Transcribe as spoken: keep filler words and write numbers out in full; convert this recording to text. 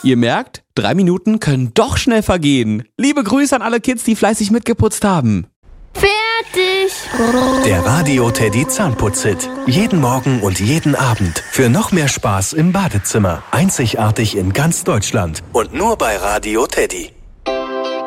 Ihr merkt, drei Minuten können doch schnell vergehen. Liebe Grüße an alle Kids, die fleißig mitgeputzt haben. Fertig. Der Radio Teddy Zahnputz-Hit. Jeden Morgen und jeden Abend. Für noch mehr Spaß im Badezimmer. Einzigartig in ganz Deutschland. Und nur bei Radio Teddy.